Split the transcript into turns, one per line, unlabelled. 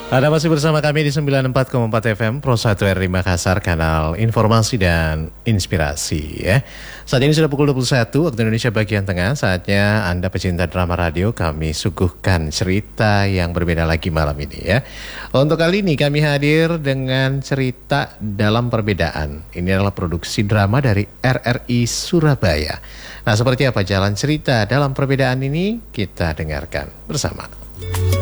Anda masih bersama kami di 94,4 FM Pro 1 RRI Makassar, kanal informasi dan inspirasi ya. Saat ini sudah pukul 21 waktu Indonesia bagian tengah. Saatnya Anda pecinta drama radio, kami suguhkan cerita yang berbeda lagi malam ini ya. Untuk kali ini kami hadir dengan cerita Dalam Perbedaan. Ini adalah produksi drama dari RRI Surabaya. Nah, seperti apa jalan cerita Dalam Perbedaan ini? Kita dengarkan bersama.